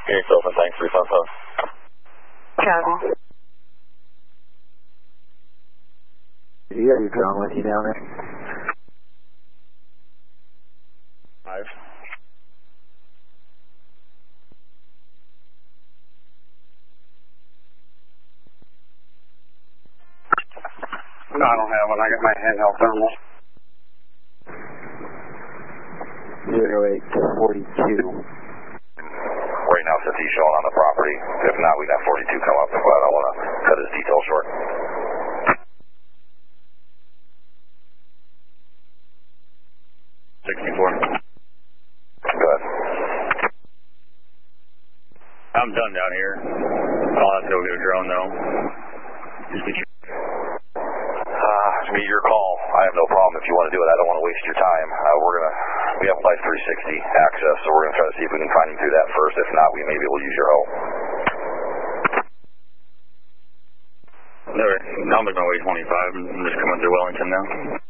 Gary Silverman, thanks, 355. Chicago. Do you have your drone with you down there? 5. No, I don't have one. I got my handheld thermal. 0842. Right now, since he's showing on the property. If not, we got 42 come up, but I don't want to cut his detail short. Good. I'm done down here. I'll have to go get a drone, though. Be your call. I have no problem if you want to do it. I don't want to waste your time. We have Life 360 access, so we're going to try to see if we can find him through that first. If not, we maybe will use your help. Alright, I'm going to wait 25. I'm just coming through Wellington now.